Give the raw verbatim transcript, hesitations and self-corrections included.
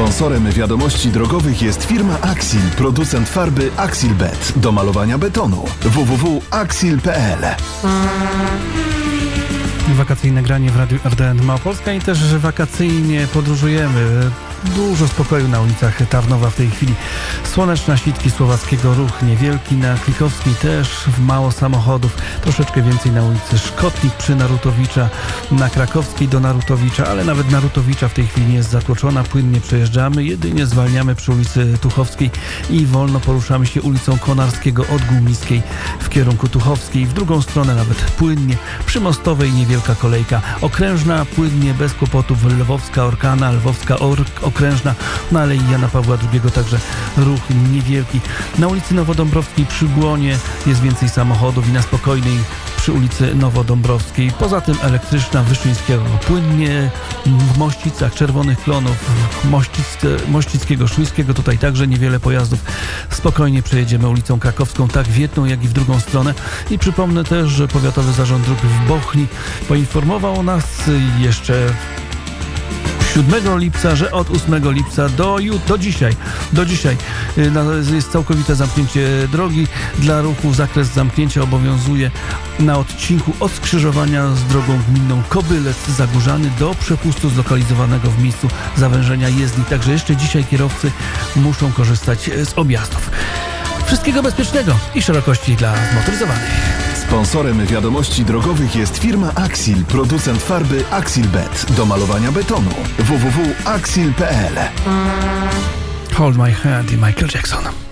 Sponsorem wiadomości drogowych jest firma Axil, producent farby Axilbet do malowania betonu. w w w kropka axil kropka p l. Wakacyjne granie w Radiu R D N Małopolska i też wakacyjnie podróżujemy. Dużo spokoju na ulicach Tarnowa w tej chwili. Słoneczna Świtki Słowackiego, ruch niewielki, na Klikowskiej też mało samochodów, troszeczkę więcej na ulicy Szkotnik przy Narutowicza, na Krakowskiej do Narutowicza, ale nawet Narutowicza w tej chwili nie jest zatłoczona, płynnie przejeżdżamy, jedynie zwalniamy przy ulicy Tuchowskiej i wolno poruszamy się ulicą Konarskiego od Głumiskiej w kierunku Tuchowskiej, w drugą stronę nawet płynnie, przy Mostowej niewielka kolejka, Okrężna płynnie, bez kłopotów, Lwowska Orkana, Lwowska Ork, Okrężna, na Alei Jana Pawła drugiego także ruch niewielki. Na ulicy Nowodąbrowskiej przy Błonie jest więcej samochodów i na Spokojnej przy ulicy Nowodąbrowskiej. Poza tym elektryczna Wyszyńskiego płynnie, w Mościcach Czerwonych Klonów, Mościckie, Mościckiego, Szujskiego tutaj także niewiele pojazdów. Spokojnie przejedziemy ulicą Krakowską, tak w jedną jak i w drugą stronę. I przypomnę też, że Powiatowy Zarząd Dróg w Bochni poinformował nas jeszcze siódmego lipca, że od ósmego lipca do, do dzisiaj, do dzisiaj jest całkowite zamknięcie drogi dla ruchu. Zakres zamknięcia obowiązuje na odcinku od skrzyżowania z drogą gminną Kobylec-Zagórzany do przepustu zlokalizowanego w miejscu zawężenia jezdni. Także jeszcze dzisiaj kierowcy muszą korzystać z objazdów. Wszystkiego bezpiecznego i szerokości dla zmotoryzowanych. Sponsorem wiadomości drogowych jest firma Axil, producent farby Axilbet do malowania betonu. w w w kropka axil kropka p l. Hold My Hand i Michael Jackson.